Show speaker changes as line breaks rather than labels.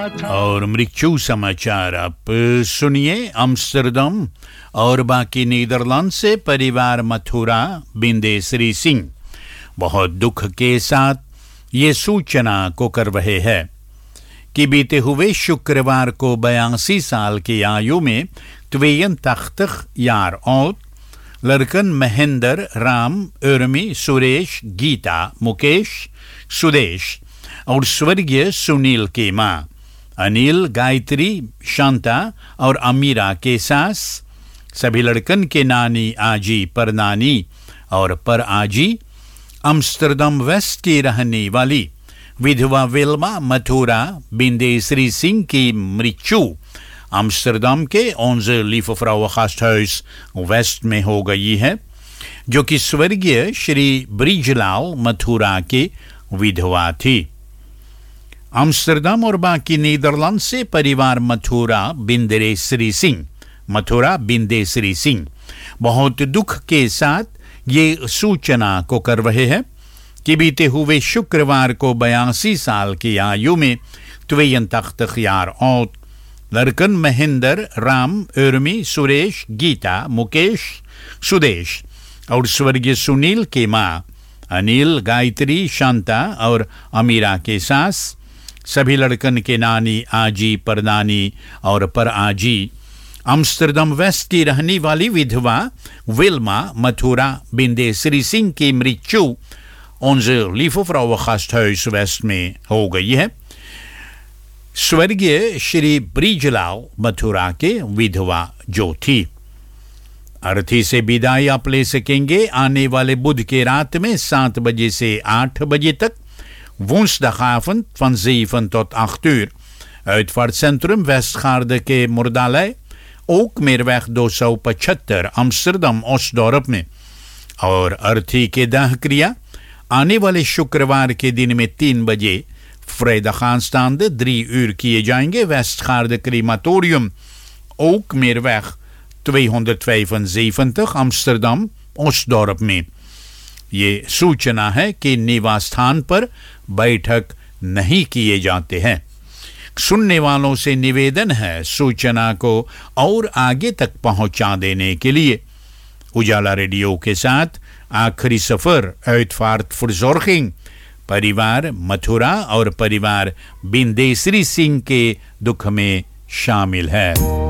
और मृत्यु समाचार आप सुनिए। अम्स्टरडम और बाकी नीदरलैंड से परिवार मथुरा बिंदेश्री सिंह बहुत दुख के साथ ये सूचना को कर रहे हैं कि बीते हुए शुक्रवार को 82 साल की आयु में त्वेयन तख्त यार और लड़कन महेंद्र, राम, उर्मी, सुरेश, गीता, मुकेश, सुदेश और स्वर्गीय सुनील की मां अनिल, गायत्री, शांता और अमीरा के सास, सभी लड़कन के नानी, आजी, परनानी और पर आजी, अम्स्टरडम वेस्ट की रहने वाली विधवा विल्मा मथुरा बिंदेश्री सिंह की मृत्यु अम्स्टरडम के ओंजे लीफ फ्राउगasthuis वेस्ट में हो गई है, जो कि स्वर्गीय श्री ब्रिजलाल मथुरा की विधवा थी। अम्स्टरडम और बाकी नीदरलैंड से परिवार मथुरा बिंदेश्री सिंह बहुत दुख के साथ ये सूचना को कर रहे हैं कि बीते हुए शुक्रवार को 82 साल की आयु में त्वेयन तख्त यार और लड़कन महेंद्र, राम, उर्मी, सुरेश, गीता, मुकेश, सुदेश और स्वर्गीय सुनील के मां अनिल, गायत्री, शांता और अमीरा के सास, सभी लड़कन के नानी, आजी, परनानी और पर आजी, अम्स्टरडम वेस्ट की रहने वाली विधवा विल्मा मथुरा बिंदेश्री सिंह की मृत्यु ओंजे लीफ फ्राउगasthuis वेस्ट में हो गई है। स्वर्गीय श्री ब्रिजलाल मथुरा के विधवा जो थी। अर्थी से विदाई आप ले सकेंगे आने वाले बुध के रात में 7 बजे से 8 बजे तक। Woensdagavond van 7 tot 8 uur. Uitvaartcentrum Westgaarde Moerdalei, ook Meerweg 275 Amsterdam Osdorp में। और अर्थी के दाह क्रिया आने वाले शुक्रवार के दिन में 3 बजे Vrijdagaanstaande 3 uur किए जाएंगे Westgaarde Crematorium, ook Meerweg 275 Amsterdam Osdorp में। ये सूचना है कि निवास स्थान पर बैठक नहीं किए जाते हैं। सुनने वालों से निवेदन है सूचना को और आगे तक पहुंचा देने के लिए। उजाला रेडियो के साथ आखिरी सफर uitvaartverzorging परिवार मथुरा और परिवार बिंदेश्री सिंह के दुख में शामिल है।